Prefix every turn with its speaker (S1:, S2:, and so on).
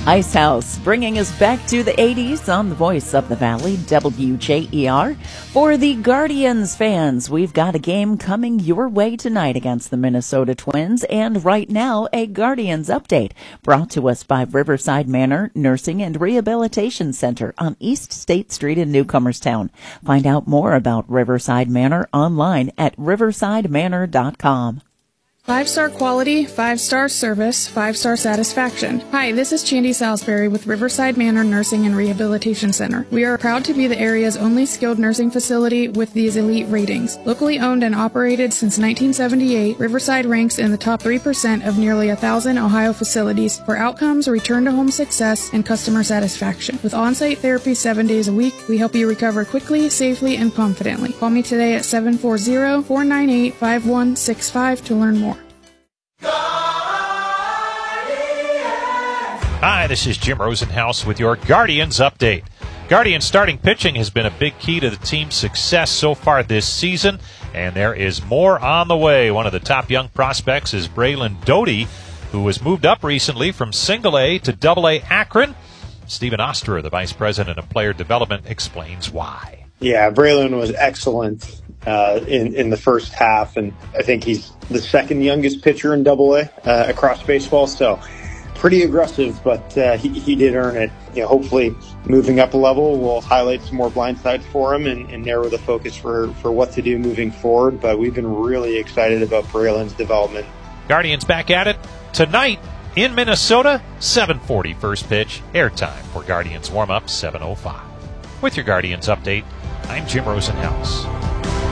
S1: Ice House, bringing us back to the 80s on the Voice of the Valley, WJER. For the Guardians fans, we've got a game coming your way tonight against the Minnesota Twins, and right now, a Guardians update brought to us by Riverside Manor Nursing and Rehabilitation Center on East State Street in Newcomerstown. Find out more about Riverside Manor online at riversidemanor.com.
S2: 5-star quality, 5-star service, 5-star satisfaction. Hi, this is Chandy Salisbury with Riverside Manor Nursing and Rehabilitation Center. We are proud to be the area's only skilled nursing facility with these elite ratings. Locally owned and operated since 1978, Riverside ranks in the top 3% of nearly 1,000 Ohio facilities for outcomes, return-to-home success, and customer satisfaction. With on-site therapy 7 days a week, we help you recover quickly, safely, and confidently. Call me today at 740-498-5165 to learn more.
S3: Hi, this is Jim Rosenhaus with your Guardians update. Guardians starting pitching has been a big key to the team's success so far this season, and there is more on the way. One of the top young prospects is Braylon Doty, who was moved up recently from Single-A to Double-A Akron. Stephen Osterer, the Vice President of Player Development, explains why.
S4: Yeah, Braylon was excellent in the first half, and I think he's the second youngest pitcher in Double-A across baseball, so pretty aggressive, but he did earn it. Hopefully moving up a level will highlight some more blind sides for him and narrow the focus for what to do moving forward, but we've been really excited about Braylon's development.
S3: Guardians back at it tonight in Minnesota, 7:40 first pitch, airtime for Guardians warm-up 7:05. With your Guardians update, I'm Jim Rosenhaus.